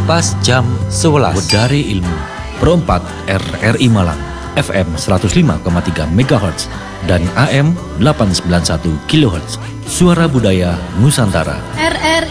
Pas jam 11. Wedari Ilmu Perempat RRI Malang FM 105,3 MHz dan AM 891 kHz. Suara Budaya Nusantara. RRI